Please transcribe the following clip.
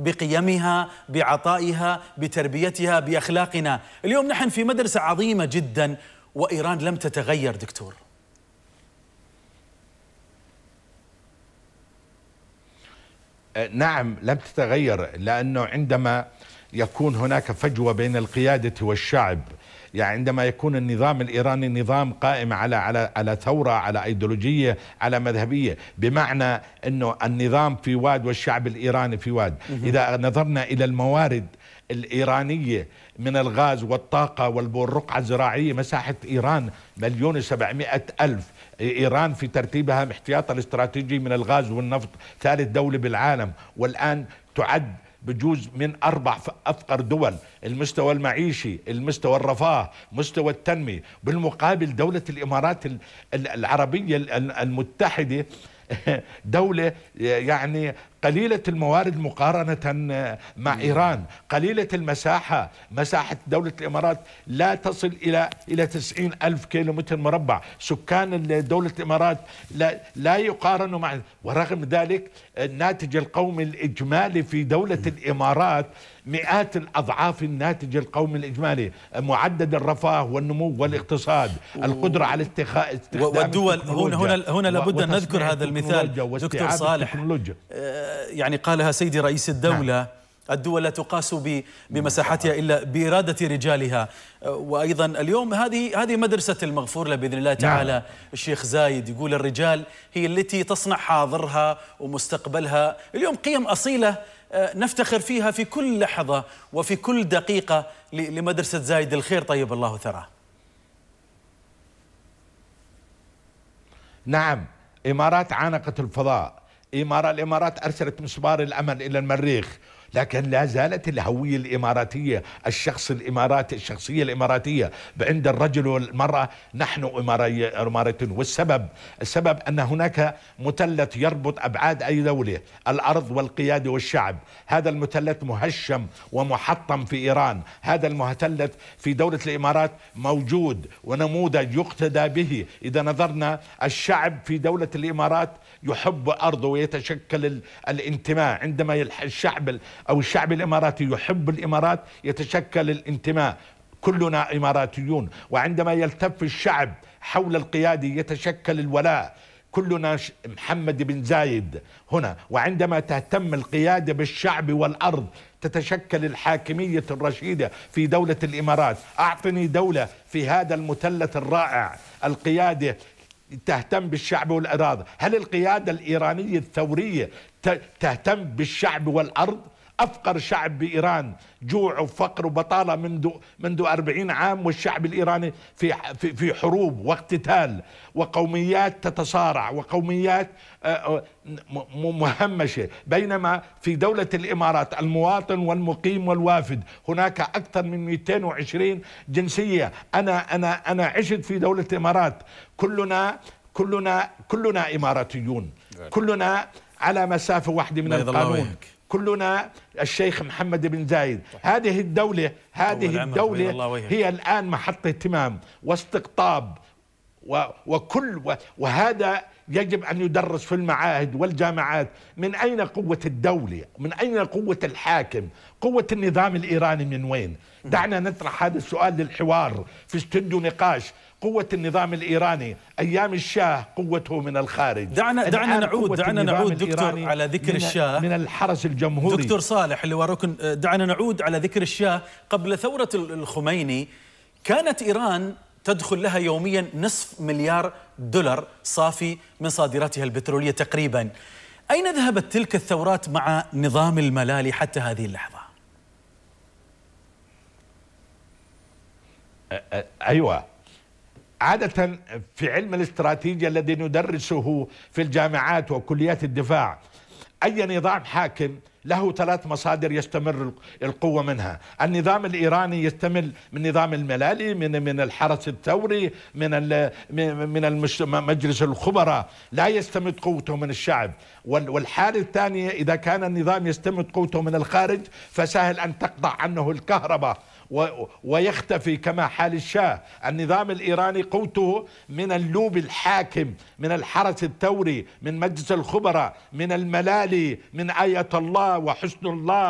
بقيمها، بعطائها، بتربيتها، بأخلاقنا. اليوم نحن في مدرسة عظيمة جدا وإيران لم تتغير دكتور. نعم لم تتغير، لأنه عندما يكون هناك فجوة بين القيادة والشعب، يعني عندما يكون النظام الإيراني نظام قائم على ثورة، على أيديولوجية، على مذهبية، بمعنى أنه النظام في واد والشعب الإيراني في واد. إذا نظرنا إلى الموارد الإيرانية من الغاز والطاقة والرقعة الزراعية، مساحة إيران 1,700,000. إيران في ترتيبها احتياطها الاستراتيجي من الغاز والنفط ثالث دولة بالعالم، والآن تعد بجوز من 4 أفقر دول، المستوى المعيشي، المستوى الرفاه، مستوى التنمية. بالمقابل دولة الإمارات العربية المتحدة دولة يعني قليلة الموارد مقارنة مع إيران، قليلة المساحة. مساحة دولة الإمارات لا تصل إلى 90,000 كيلومتر مربع. سكان دولة الإمارات لا يقارنوا مع، ورغم ذلك الناتج القومي الإجمالي في دولة الإمارات مئات الأضعاف الناتج القومي الإجمالي. معدل الرفاه والنمو والاقتصاد، القدرة على استخدام والدول هنا لابد أن نذكر هذا المثال دكتور صالح، يعني قالها سيدي رئيس الدولة. نعم. الدول لا تقاس بمساحتها إلا بإرادة رجالها. وأيضا اليوم هذه مدرسة المغفور له بإذن الله تعالى. نعم. الشيخ زايد يقول الرجال هي التي تصنع حاضرها ومستقبلها. اليوم قيم أصيلة نفتخر فيها في كل لحظة وفي كل دقيقة لمدرسة زايد الخير طيب الله ثراه. نعم، إمارات عانقت الفضاء، الإمارات أرسلت مسبار الأمل إلى المريخ، لكن لا زالت الهوية الإماراتية، الشخصية الإماراتية عند الرجل والمرأة. نحن إماراتيون، والسبب أن هناك مثلث يربط أبعاد أي دولة، الأرض والقيادة والشعب. هذا المثلث مهشم ومحطم في إيران، هذا المثلث في دولة الإمارات موجود ونموذج يقتدى به. إذا نظرنا الشعب في دولة الإمارات يحب أرضه ويتشكل الانتماء. عندما الشعب الإماراتي يحب الإمارات يتشكل الانتماء، كلنا إماراتيون. وعندما يلتف الشعب حول القيادة يتشكل الولاء، كلنا محمد بن زايد هنا. وعندما تهتم القيادة بالشعب والأرض تتشكل الحاكمية الرشيدة في دولة الإمارات. أعطني دولة في هذا المثلث الرائع، القيادة تهتم بالشعب والإرادة. هل القيادة الإيرانية الثورية تهتم بالشعب والأرض؟ أفقر شعب بإيران جوع وفقر وبطالة منذ 40 عام، والشعب الإيراني في حروب واقتتال، وقوميات تتصارع، وقوميات مهمشة. بينما في دولة الإمارات المواطن والمقيم والوافد هناك أكثر من 220 جنسية. أنا عشت في دولة الإمارات. كلنا إماراتيون، كلنا على مسافة واحدة من القانون، كلنا الشيخ محمد بن زايد. هذه الدولة هي الآن محط اهتمام واستقطاب وهذا يجب أن يدرس في المعاهد والجامعات. من أين قوة الدولة؟ من أين قوة الحاكم؟ قوة النظام الإيراني من وين؟ دعنا نطرح هذا السؤال للحوار في استوديو نقاش. قوة النظام الإيراني أيام الشاه قوته من الخارج. دعنا نعود دكتور على ذكر الشاه من الحرس الجمهوري. دكتور صالح اللي وراكم، دعنا نعود على ذكر الشاه. قبل ثورة الخميني كانت إيران تدخل لها يوميا $500,000,000 صافي من صادراتها البترولية تقريبا. أين ذهبت تلك الثورات مع نظام الملالي حتى هذه اللحظة؟ أيوة، عادة في علم الاستراتيجية الذي ندرسه في الجامعات وكليات الدفاع، أي نظام حاكم له 3 مصادر يستمر القوة منها. النظام الإيراني يستمر من نظام الملالي، من الحرس الثوري، من مجلس الخبراء، لا يستمد قوته من الشعب. والحالة الثانية إذا كان النظام يستمد قوته من الخارج فسهل أن تقطع عنه الكهرباء ويختفي كما حال الشاه. النظام الإيراني قوته من اللوب الحاكم، من الحرس الثوري، من مجلس الخبراء، من الملالي، من آية الله وحسن الله.